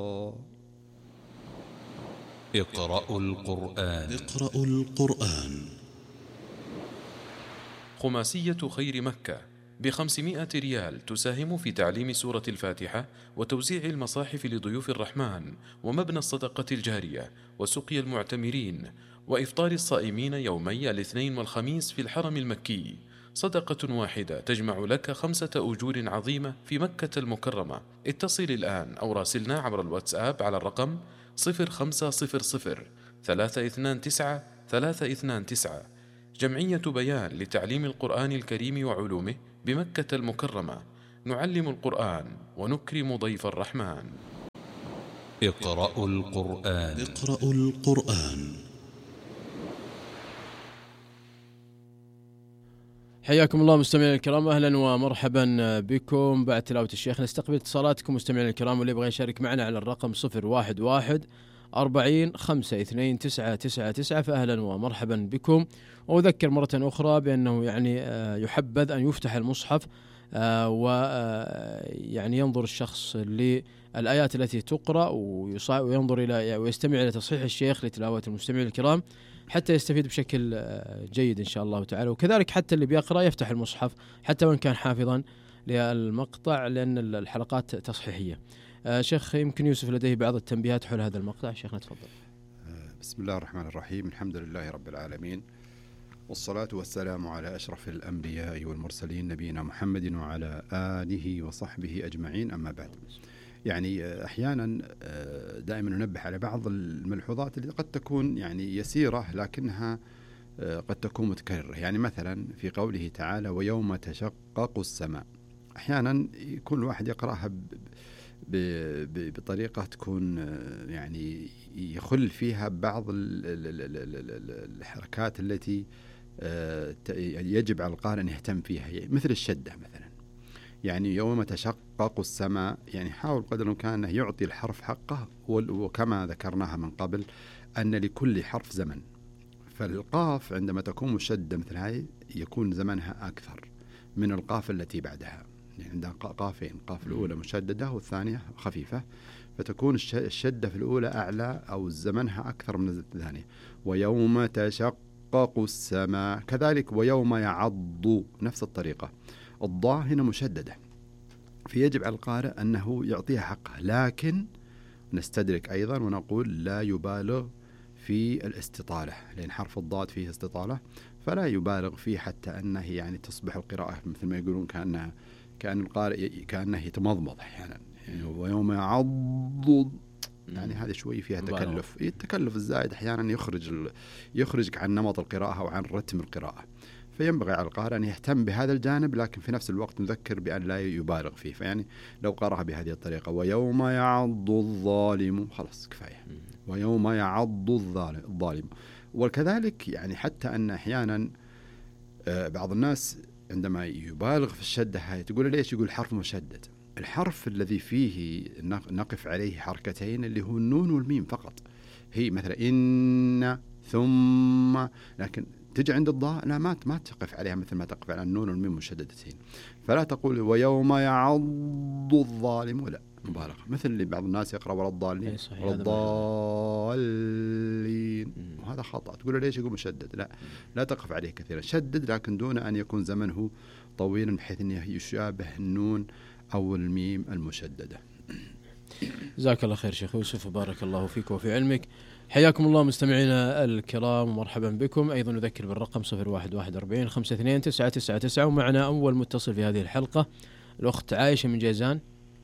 اقرأوا القرآن. خماسية خير مكة ب500 ريال تساهم في تعليم سورة الفاتحة وتوزيع المصاحف لضيوف الرحمن ومبنى الصدقة الجارية وسقي المعتمرين وإفطار الصائمين يومي الاثنين والخميس في الحرم المكي. صدقة واحدة تجمع لك 5 أجور عظيمة في مكة المكرمة. اتصل الآن أو راسلنا عبر الواتساب على الرقم 0500 329 329. جمعية بيان لتعليم القرآن الكريم وعلومه بمكة المكرمة. نعلم القرآن ونكرم ضيف الرحمن. اقرأوا القرآن. حياكم الله مستمعينا الكرام، أهلا ومرحبا بكم. بعد تلاوة الشيخ نستقبل اتصالاتكم مستمعينا الكرام، واللي يبغى يشارك معنا على الرقم 011 40 52 999، فأهلا ومرحبا بكم. وأذكر مرة أخرى بأنه يحبذ أن يفتح المصحف ويعني ينظر الشخص للآيات التي تقرأ وينظر إلى ويستمع إلى تصحيح الشيخ لتلاوة المستمعين الكرام حتى يستفيد بشكل جيد إن شاء الله تعالى. وكذلك حتى اللي بيقرأ يفتح المصحف حتى وإن كان حافظا للمقطع، لأن الحلقات تصحيحية. شيخ يمكن يوسف لديه بعض التنبيهات حول هذا المقطع. شيخنا تفضل. بسم الله الرحمن الرحيم، الحمد لله رب العالمين، والصلاة والسلام على أشرف الأنبياء والمرسلين نبينا محمد وعلى آله وصحبه أجمعين، أما بعد. أحيانا دائما ننبه على بعض الملحوظات اللي قد تكون يسيرة لكنها قد تكون متكررة. مثلا في قوله تعالى ويوم تشقق السماء، أحيانا يكون الواحد يقرأها بطريقة تكون يخل فيها بعض الحركات التي يجب على القارئ أن يهتم فيها، مثل الشدة مثلا. يوم تشقق السماء، حاول قدر الإمكان أنه يعطي الحرف حقه، وكما ذكرناها من قبل أن لكل حرف زمن. فالقاف عندما تكون مشدة مثل هاي يكون زمنها أكثر من القاف التي بعدها. عندها قافين، قاف الأولى مشددة والثانية خفيفة، فتكون الشدة في الأولى أعلى أو زمنها أكثر من الثانية. ويوم تشقق السماء كذلك. ويوم يعض نفس الطريقة، الضاء هنا مشددة، فيجب على القارئ أنه يعطيها حقها، لكن نستدرك أيضا ونقول لا يبالغ في الاستطالة، لأن حرف الضاد فيه استطالة، فلا يبالغ فيه حتى أنه تصبح القراءة مثل ما يقولون كأن القارئ كأنه يتمضمض أحيانا. ويوم يعض هذا شوي فيها تكلف. التكلف الزائد أحيانا يخرجك عن نمط القراءة أو عن رتم القراءة، فينبغي على القارئ أن يهتم بهذا الجانب، لكن في نفس الوقت نذكر بأن لا يبالغ فيه. لو قرأها بهذه الطريقة ويوم يعض الظالم خلاص كفاية. ويوم يعض الظالم. وكذلك حتى أن أحيانا بعض الناس عندما يبالغ في الشدة هاي تقول ليش؟ يقول حرف مشدد. الحرف الذي فيه نقف عليه حركتين اللي هو النون والميم فقط، هي مثلا إن ثم، لكن تجي عند الضاء لا، ما تقف عليها مثل ما تقف على النون والميم مشددتين. فلا تقول ويوم يعض الظالم، ولا مبالغة مثل اللي بعض الناس يقرأ ولا الضالين ولا الضالين، وهذا خطأ. تقول ليش يقول مشدد؟ لا تقف عليه كثيرا، شدد لكن دون أن يكون زمنه طويلا بحيث أنه يشابه النون أو الميم المشددة. جزاك الله خير شيخ يوسف، بارك الله فيك وفي علمك. حياكم الله مستمعينا الكرام ومرحبا بكم. أيضا نذكر بالرقم 011 40 52 999. ومعنا أول متصل في هذه الحلقة الأخت عائشة من جيزان.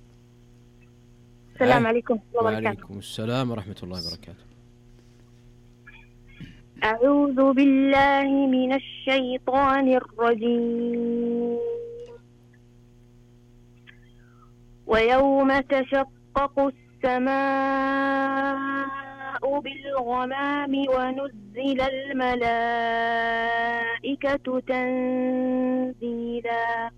السلام عليكم ورحمة الله وبركاته. وعليكم السلام ورحمة الله وبركاته. أعوذ بالله من الشيطان الرجيم. ويوم تشقق السماء بالغمام ونزل الملائكة تنزيلا.